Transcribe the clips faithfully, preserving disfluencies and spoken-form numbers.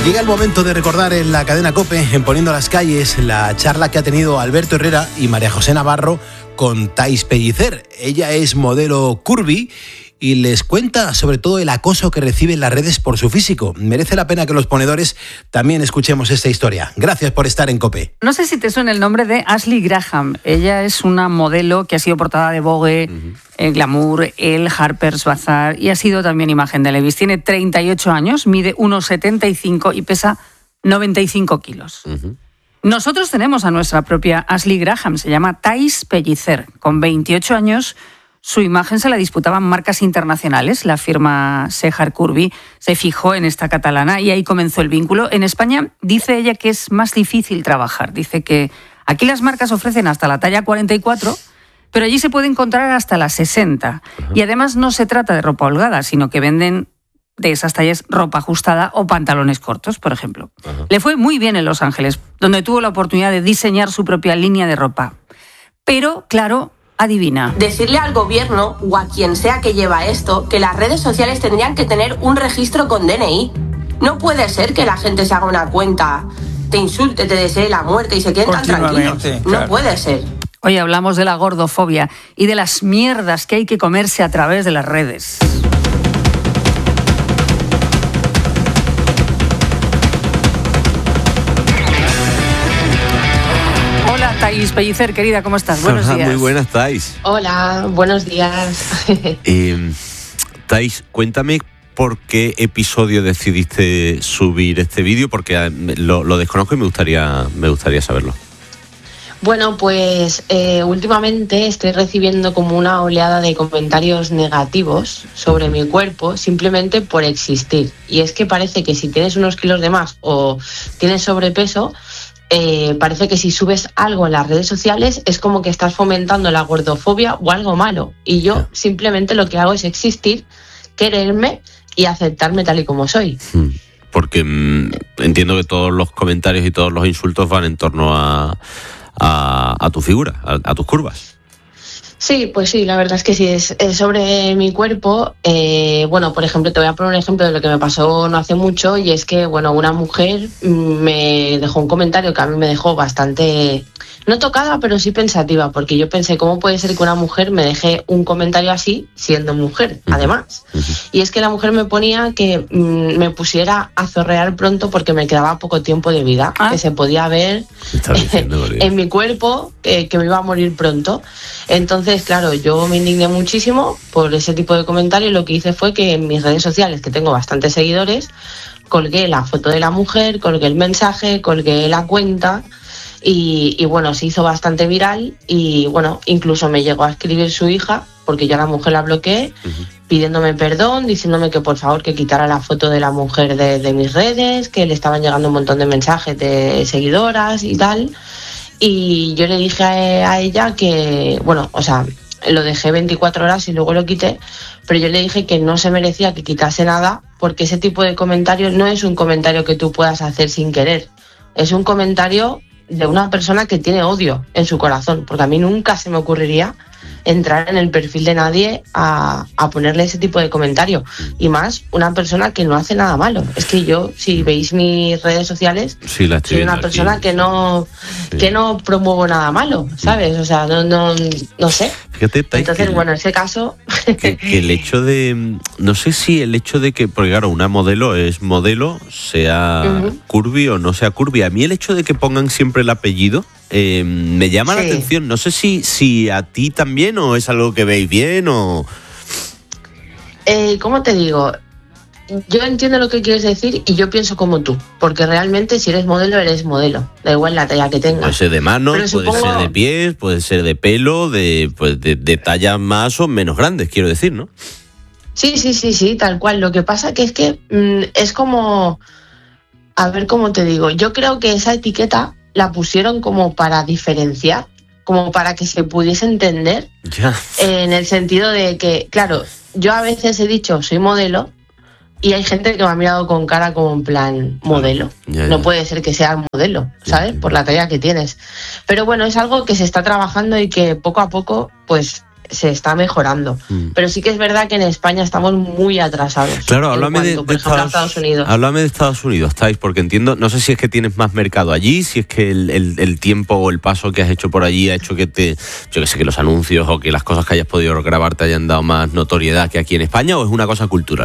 Llega el momento de recordar en la cadena COPE, en Poniendo las Calles, la charla que ha tenido Alberto Herrera y María José Navarro con Thais Pellicer. Ella es modelo curvy y les cuenta sobre todo el acoso que recibe en las redes por su físico. Merece la pena que los ponedores también escuchemos esta historia. Gracias por estar en COPE. No sé si te suena el nombre de Ashley Graham. Ella es una modelo que ha sido portada de Vogue, uh-huh. el Glamour, el Harper's Bazaar y ha sido también imagen de Levi's. Tiene treinta y ocho años, mide uno setenta y cinco y pesa noventa y cinco kilos. Uh-huh. Nosotros tenemos a nuestra propia Ashley Graham, se llama Thais Pellicer. Con veintiocho años, su imagen se la disputaban marcas internacionales. La firma Sehar Curvy se fijó en esta catalana y ahí comenzó el vínculo. En España dice ella que es más difícil trabajar. Dice que aquí las marcas ofrecen hasta la talla cuarenta y cuatro, pero allí se puede encontrar hasta la sesenta. Uh-huh. Y además no se trata de ropa holgada, sino que venden de esas tallas ropa ajustada o pantalones cortos, por ejemplo. Uh-huh. Le fue muy bien en Los Ángeles, donde tuvo la oportunidad de diseñar su propia línea de ropa. Pero, claro, adivina. Decirle al gobierno o a quien sea que lleva esto que las redes sociales tendrían que tener un registro con D N I. No puede ser que la gente se haga una cuenta, te insulte, te desee la muerte y se queden tan tranquilos. Claro. No puede ser. Hoy hablamos de la gordofobia y de las mierdas que hay que comerse a través de las redes. Thais Pellicer, querida, ¿cómo estás? Buenos días. Muy buenas, Thais. Hola, buenos días. eh, Thais, cuéntame por qué episodio decidiste subir este vídeo, porque lo, lo desconozco y me gustaría, me gustaría saberlo. Bueno, pues eh, últimamente estoy recibiendo como una oleada de comentarios negativos sobre mi cuerpo simplemente por existir. Y es que parece que si tienes unos kilos de más o tienes sobrepeso, Eh, parece que si subes algo en las redes sociales es como que estás fomentando la gordofobia o algo malo. Y yo simplemente lo que hago es existir, quererme y aceptarme tal y como soy. Porque mmm, entiendo que todos los comentarios y todos los insultos van en torno a, a, a tu figura, a, a tus curvas. Sí, pues sí, la verdad es que sí, es, es sobre mi cuerpo. Eh, bueno, por ejemplo, te voy a poner un ejemplo de lo que me pasó no hace mucho, y es que, bueno, una mujer me dejó un comentario que a mí me dejó bastante, no tocada, pero sí pensativa, porque yo pensé, ¿cómo puede ser que una mujer me deje un comentario así siendo mujer, además? Uh-huh. Y es que la mujer me ponía que mmm, me pusiera a zorrear pronto porque me quedaba poco tiempo de vida, ah. que se podía ver diciendo, en mi cuerpo eh, que me iba a morir pronto. Entonces, claro, yo me indigné muchísimo por ese tipo de comentarios y lo que hice fue que en mis redes sociales, que tengo bastantes seguidores, colgué la foto de la mujer, colgué el mensaje, colgué la cuenta y, y bueno, se hizo bastante viral y bueno, incluso me llegó a escribir su hija, porque yo a la mujer la bloqueé, uh-huh. pidiéndome perdón, diciéndome que por favor que quitara la foto de la mujer de, de mis redes, que le estaban llegando un montón de mensajes de seguidoras y tal. Y yo le dije a ella que, bueno, o sea, lo dejé veinticuatro horas y luego lo quité, pero yo le dije que no se merecía que quitase nada, porque ese tipo de comentario no es un comentario que tú puedas hacer sin querer. Es un comentario de una persona que tiene odio en su corazón, porque a mí nunca se me ocurriría entrar en el perfil de nadie a, a ponerle ese tipo de comentario, y más una persona que no hace nada malo. Es que yo, si veis mis redes sociales, sí, la soy una persona aquí. que no sí. que no promuevo nada malo, ¿sabes? O sea, no no, no sé. Fíjate, Thais, entonces, que, bueno, en ese caso que, que el hecho de, no sé si el hecho de que, porque claro, una modelo es modelo, sea uh-huh. curvy o no sea curvy. A mí el hecho de que pongan siempre el apellido Eh, me llama sí. la atención. No sé si, si a ti también o es algo que veis bien o... Eh, ¿Cómo te digo? Yo entiendo lo que quieres decir y yo pienso como tú, porque realmente si eres modelo, eres modelo. Da igual la talla que tengas. Puede ser de manos, puede supongo... ser de pies, puede ser de pelo, de, pues de, de tallas más o menos grandes, quiero decir, ¿no? Sí, sí, sí, sí, tal cual. Lo que pasa que es que mmm, es como... A ver, ¿cómo te digo? Yo creo que esa etiqueta la pusieron como para diferenciar, como para que se pudiese entender, ya. en el sentido de que, claro, yo a veces he dicho soy modelo y hay gente que me ha mirado con cara como en plan modelo. Ya, ya. No puede ser que sea modelo, ¿sabes? Ya, ya. Por la talla que tienes. Pero bueno, es algo que se está trabajando y que poco a poco, pues, se está mejorando. Mm. Pero sí que es verdad que en España estamos muy atrasados. Claro, háblame cuanto, de, por de ejemplo, Estados, Estados Unidos. Háblame de Estados Unidos, Thais, porque entiendo, no sé si es que tienes más mercado allí, si es que el, el, el tiempo o el paso que has hecho por allí ha hecho que te, yo que sé, que los anuncios o que las cosas que hayas podido grabar te hayan dado más notoriedad que aquí en España, o es una cosa cultural.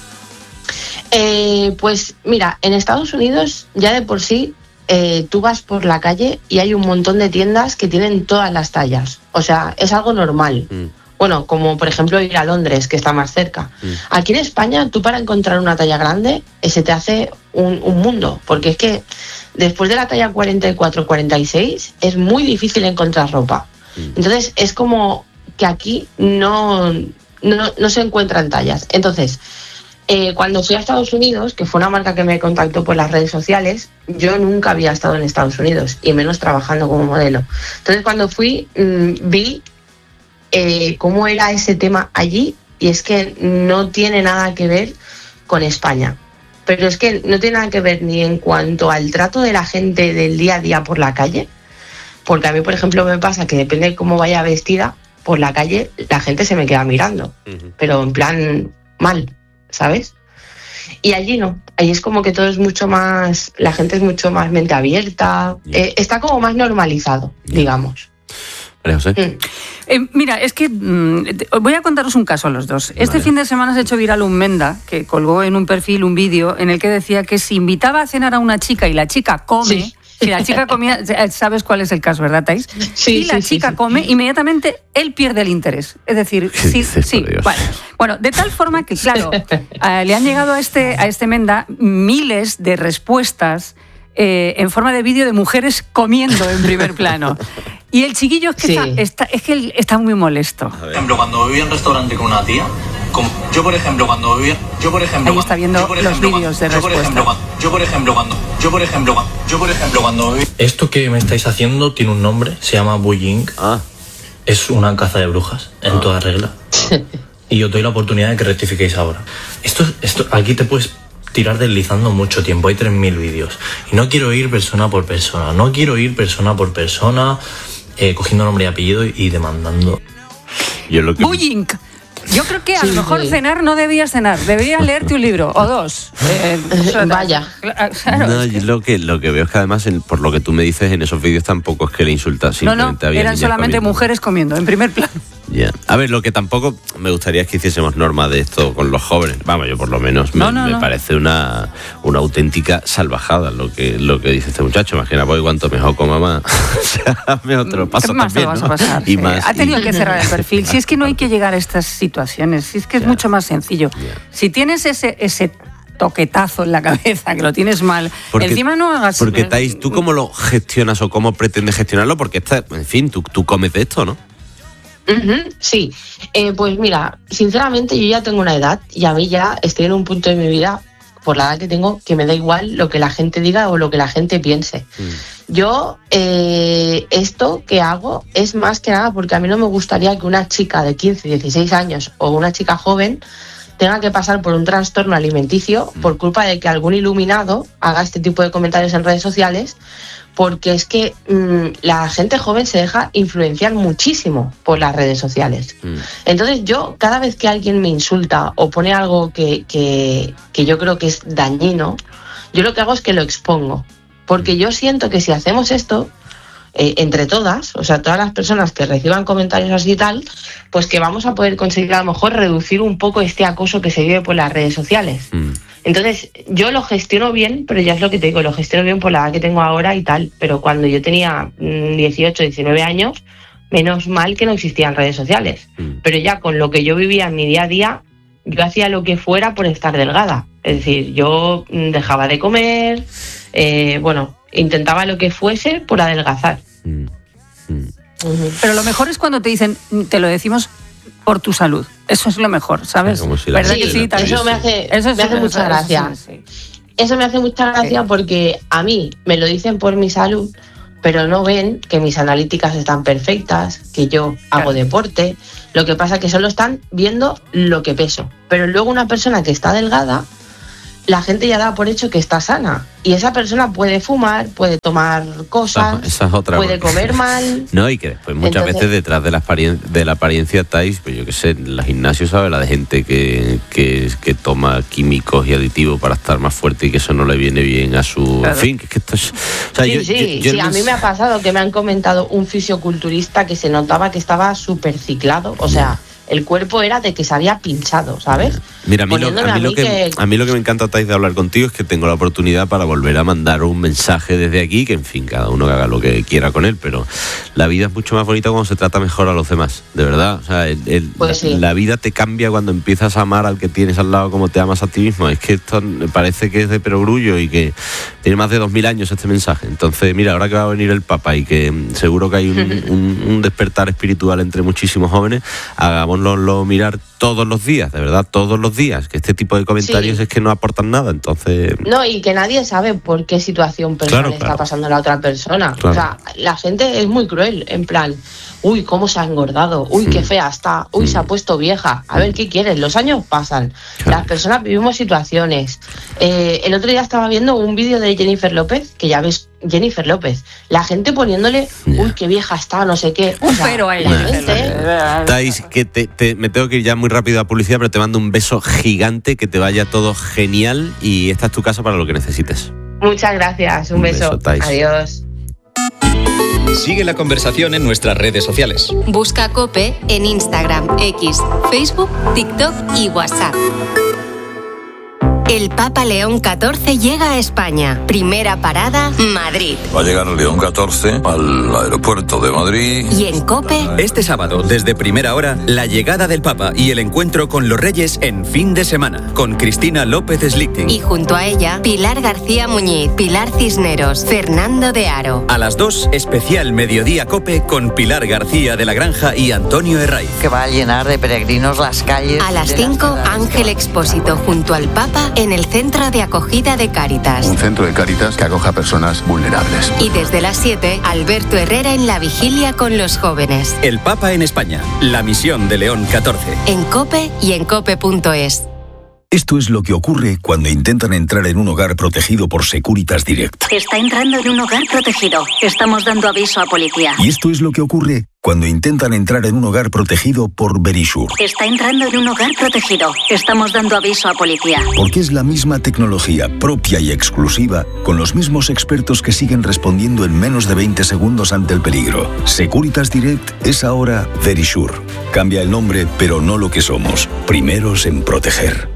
Eh, pues mira, en Estados Unidos ya de por sí eh, tú vas por la calle y hay un montón de tiendas que tienen todas las tallas. O sea, es algo normal. Mm. Bueno, como por ejemplo ir a Londres, que está más cerca. Mm. Aquí en España, tú para encontrar una talla grande, eh, se te hace un, un mundo. Porque es que después de la talla cuarenta y cuatro cuarenta y seis es muy difícil encontrar ropa. Mm. Entonces es como que aquí no, no, no se encuentran tallas. Entonces... Eh, cuando fui a Estados Unidos, que fue una marca que me contactó por las redes sociales, yo nunca había estado en Estados Unidos, y menos trabajando como modelo. Entonces cuando fui, mmm, vi eh, cómo era ese tema allí, y es que no tiene nada que ver con España. Pero es que no tiene nada que ver ni en cuanto al trato de la gente del día a día por la calle, porque a mí, por ejemplo, me pasa que depende de cómo vaya vestida, por la calle la gente se me queda mirando, uh-huh. pero en plan mal. ¿Sabes? Y allí no, allí es como que todo es mucho más, la gente es mucho más mente abierta, yeah. eh, está como más normalizado, yeah. digamos. María José. Mm. Eh, mira, es que mm, voy a contaros un caso a los dos. Este vale. fin de semana se ha hecho viral un Menda que colgó en un perfil un vídeo en el que decía que si invitaba a cenar a una chica y la chica come... Sí. Si la chica comía, sabes cuál es el caso, ¿verdad, Thais? Sí, si la sí, chica sí, come, sí. inmediatamente él pierde el interés. Es decir, sí, sí. Vale. Bueno, de tal forma que, claro, uh, le han llegado a este, a este Menda miles de respuestas eh, en forma de vídeo de mujeres comiendo en primer plano. Y el chiquillo es que, sí. está, está, es que él está muy molesto. Por ejemplo, cuando vivía en restaurante con una tía, como, yo por ejemplo cuando vivía, yo por ejemplo, ahí está viendo ejemplo, los vídeos de yo respuesta. Por ejemplo, cuando, yo por ejemplo cuando, yo por ejemplo cuando, yo por ejemplo cuando vivía... Esto que me estáis haciendo tiene un nombre, se llama bullying. Ah. Es una caza de brujas en ah. toda regla. Y os doy la oportunidad de que rectifiquéis ahora. Esto, esto, aquí te puedes tirar deslizando mucho tiempo, hay tres mil vídeos. Y no quiero ir persona por persona, no quiero ir persona por persona, eh, cogiendo nombre y apellido y demandando. Yo lo que... Bullying. Yo creo que a sí, lo mejor sí. cenar no debías cenar, deberías leerte un libro o dos. Eh, Vaya. Claro, no, es que... yo lo que lo que veo es que además, en, por lo que tú me dices, en esos vídeos tampoco es que le insultas. No, no, eran solamente comiendo. mujeres comiendo, en primer plano. Yeah. A ver, lo que tampoco me gustaría es que hiciésemos norma de esto con los jóvenes. Vamos, yo por lo menos me, no, no, me no. parece una, una auténtica salvajada lo que, lo que dice este muchacho. Imagina, pues cuanto mejor coma más, o sea, mejor te lo paso más también, te lo ¿no? vas a pasar, y sí. más, ha tenido y... que cerrar el perfil. Si es que no hay que llegar a estas situaciones, si es que es yeah. mucho más sencillo. Yeah. Si tienes ese... ese toquetazo en la cabeza, que lo tienes mal. Porque, encima no hagas... Porque, Thais, ¿tú cómo lo gestionas o cómo pretendes gestionarlo? Porque, esta, en fin, tú, tú comes de esto, ¿no? Uh-huh, sí, eh, pues mira, sinceramente yo ya tengo una edad y a mí ya estoy en un punto de mi vida, por la edad que tengo, que me da igual lo que la gente diga o lo que la gente piense. Mm. Yo, eh, esto que hago es más que nada porque a mí no me gustaría que una chica de quince, dieciséis años o una chica joven tenga que pasar por un trastorno alimenticio mm. por culpa de que algún iluminado haga este tipo de comentarios en redes sociales, porque es que mmm, la gente joven se deja influenciar muchísimo por las redes sociales. Mm. Entonces yo, cada vez que alguien me insulta o pone algo que, que, que yo creo que es dañino, yo lo que hago es que lo expongo. Porque yo siento que si hacemos esto, eh, entre todas, o sea, todas las personas que reciban comentarios así y tal, pues que vamos a poder conseguir a lo mejor reducir un poco este acoso que se vive por las redes sociales. Mm. Entonces, yo lo gestiono bien, pero ya es lo que te digo, lo gestiono bien por la edad que tengo ahora y tal, pero cuando yo tenía dieciocho, diecinueve años, menos mal que no existían redes sociales. Mm. Pero ya con lo que yo vivía en mi día a día, yo hacía lo que fuera por estar delgada. Es decir, yo dejaba de comer, eh, bueno, intentaba lo que fuese por adelgazar. Mm. Mm. Uh-huh. Pero lo mejor es cuando te dicen, te lo decimos por tu salud. Eso es lo mejor, ¿sabes? Si ¿verdad sí, que sí? Eso me hace, eso me hace mucha gracia. Eso, sí, sí. eso me hace mucha gracia sí. porque a mí me lo dicen por mi salud, pero no ven que mis analíticas están perfectas, que yo claro. hago deporte. Lo que pasa es que solo están viendo lo que peso. Pero luego una persona que está delgada la gente ya da por hecho que está sana. Y esa persona puede fumar, puede tomar cosas, esa, esa es otra puede cosa. comer mal. No, y que después muchas Entonces, veces detrás de la, aparien- de la apariencia estáis, pues yo qué sé, en el gimnasio sabe la de gente que, que, que toma químicos y aditivos para estar más fuerte y que eso no le viene bien a su... Claro. En fin, que, que esto es... O sea, sí, yo, sí, yo- yo sí, no a mí sé- me ha pasado que me han comentado un fisioculturista que se notaba que estaba súper ciclado, o sea, el cuerpo era de que se había pinchado, ¿sabes? Mira, a mí, lo, Poniéndome a, mí a lo mí que, que- a mí lo que me encanta, Thais, de hablar contigo es que tengo la oportunidad para volver a mandar un mensaje desde aquí, que en fin, cada uno que haga lo que quiera con él, pero la vida es mucho más bonita cuando se trata mejor a los demás, de verdad. O sea, el- el- Pues sí. la vida te cambia cuando empiezas a amar al que tienes al lado como te amas a ti mismo. Es que esto me parece que es de perogrullo y que tiene más de dos mil años este mensaje. Entonces, mira, ahora que va a venir el Papa y que mm, seguro que hay un, un- un despertar espiritual entre muchísimos jóvenes, hagámoslo mirar todos los días, de verdad, todos los días, que este tipo de comentarios Sí. es que no aportan nada, entonces... No, y que nadie sabe por qué situación personal Claro, está claro. pasando la otra persona. Claro. O sea, la gente es muy cruel, en plan, uy, cómo se ha engordado, uy, qué fea está, uy, se ha puesto vieja. A ver, ¿qué quieres? Los años pasan, Claro. las personas vivimos situaciones. Eh, el otro día estaba viendo un vídeo de Jennifer López, que ya ves, Jennifer López, la gente poniéndole, Ya. uy, qué vieja está, no sé qué. O Un sea, pero a la ella. gente- Thais, que te, te- me tengo que ir ya muy rápido a publicidad, pero te mando un beso gigante, que te vaya todo genial y esta es tu casa para lo que necesites. Muchas gracias, un, Un beso. beso, Thais. Adiós. Sigue la conversación en nuestras redes sociales. Busca COPE en Instagram, X, Facebook, TikTok y WhatsApp. El Papa León catorce llega a España. Primera parada, Madrid. Va a llegar León catorce al aeropuerto de Madrid. Y en COPE, Este sábado, desde primera hora, la llegada del Papa y el encuentro con los Reyes en fin de semana, con Cristina López Slichting. y junto a ella, Pilar García Muñiz, Pilar Cisneros, Fernando de Aro. A las dos, especial Mediodía Cope con Pilar García de la Granja y Antonio Herraiz. Que va a llenar de peregrinos las calles. A las de cinco, ciudades. Ángel Expósito junto al Papa en el Centro de Acogida de Cáritas. Un centro de Cáritas que acoja a personas vulnerables. Y desde las siete, Alberto Herrera en la vigilia con los jóvenes. El Papa en España, la misión de León catorce. En COPE y en cope punto es. Esto es lo que ocurre cuando intentan entrar en un hogar protegido por Securitas Direct. Está entrando en un hogar protegido. Estamos dando aviso a policía. Y esto es lo que ocurre cuando intentan entrar en un hogar protegido por Verisure. Está entrando en un hogar protegido. Estamos dando aviso a policía. Porque es la misma tecnología propia y exclusiva, con los mismos expertos que siguen respondiendo en menos de veinte segundos ante el peligro. Securitas Direct es ahora Verisure. Cambia el nombre, pero no lo que somos. Primeros en proteger.